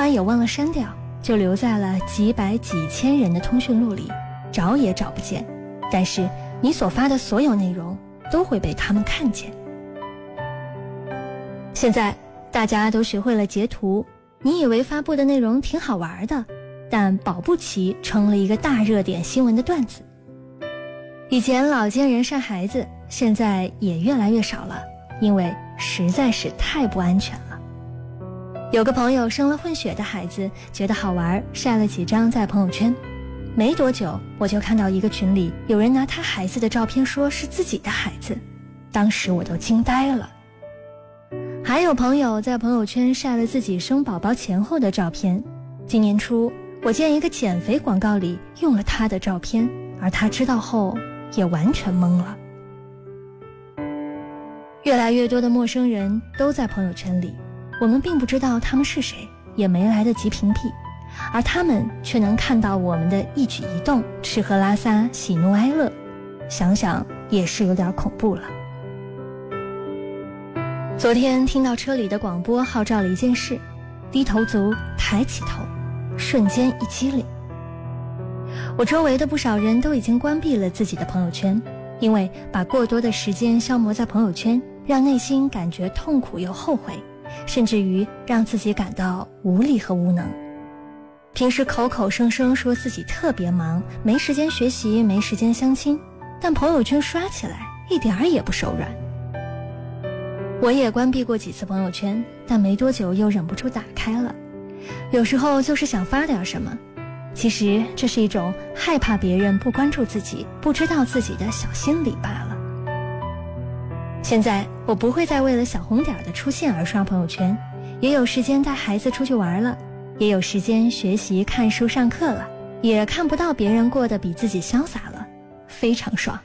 完也忘了删掉，就留在了几百几千人的通讯录里，找也找不见。但是你所发的所有内容都会被他们看见。现在大家都学会了截图，你以为发布的内容挺好玩的，但保不齐成了一个大热点新闻的段子。以前老见人晒孩子，现在也越来越少了，因为实在是太不安全了。有个朋友生了混血的孩子，觉得好玩，晒了几张在朋友圈。没多久，我就看到一个群里有人拿他孩子的照片说是自己的孩子，当时我都惊呆了。还有朋友在朋友圈晒了自己生宝宝前后的照片。今年初，我见一个减肥广告里用了他的照片，而他知道后也完全懵了。越来越多的陌生人都在朋友圈里，我们并不知道他们是谁，也没来得及屏蔽，而他们却能看到我们的一举一动，吃喝拉撒，喜怒哀乐，想想也是有点恐怖了。昨天听到车里的广播号召了一件事，低头族抬起头，瞬间一激灵。我周围的不少人都已经关闭了自己的朋友圈，因为把过多的时间消磨在朋友圈，让内心感觉痛苦又后悔，甚至于让自己感到无力和无能。平时口口声声说自己特别忙，没时间学习，没时间相亲，但朋友圈刷起来一点儿也不手软。我也关闭过几次朋友圈，但没多久又忍不住打开了。有时候就是想发点什么，其实这是一种害怕别人不关注自己，不知道自己的小心理罢了。现在我不会再为了小红点的出现而刷朋友圈，也有时间带孩子出去玩了，也有时间学习看书上课了，也看不到别人过得比自己潇洒了，非常爽。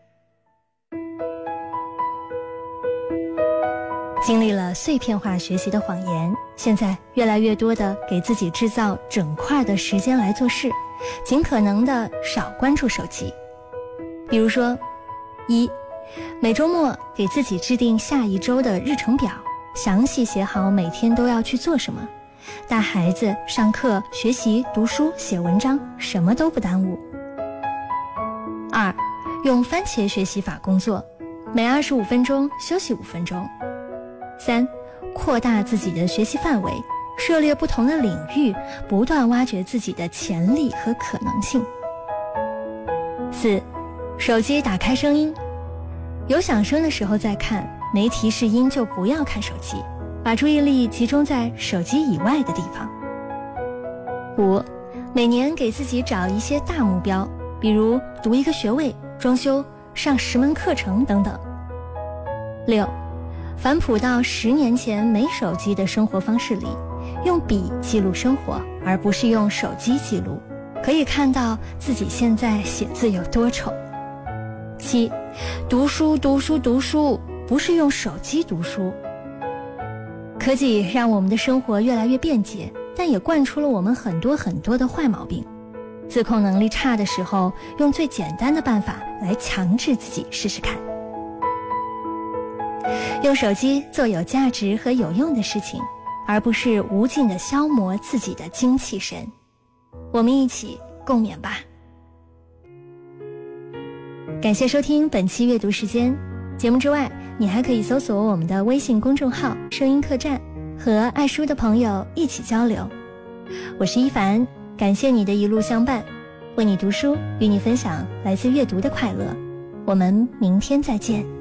经历了碎片化学习的谎言，现在越来越多的给自己制造整块的时间来做事，尽可能的少关注手机。比如说，1，每周末给自己制定下一周的日程表，详细写好每天都要去做什么，带孩子上课、学习、读书、写文章，什么都不耽误。2，用番茄学习法工作，每25分钟休息5分钟。3，扩大自己的学习范围，涉猎不同的领域，不断挖掘自己的潜力和可能性。4，手机打开声音，有响声的时候再看，没提示音就不要看手机，把注意力集中在手机以外的地方。5，每年给自己找一些大目标，比如读一个学位、装修、上10门课程等等。6，反哺到10年前没手机的生活方式里，用笔记录生活，而不是用手机记录，可以看到自己现在写字有多丑。7，读书，不是用手机读书。科技让我们的生活越来越便捷，但也惯出了我们很多的坏毛病。自控能力差的时候，用最简单的办法来强制自己试试看。用手机做有价值和有用的事情，而不是无尽地消磨自己的精气神。我们一起共勉吧。感谢收听本期阅读时间。节目之外，你还可以搜索我们的微信公众号声音客栈，和爱书的朋友一起交流。我是一凡，感谢你的一路相伴，为你读书，与你分享来自阅读的快乐。我们明天再见。